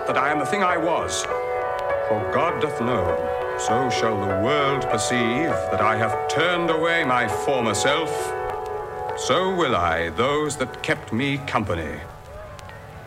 that I am the thing I was. For God doth know, so shall the world perceive that I have turned away my former self. So will I those that kept me company.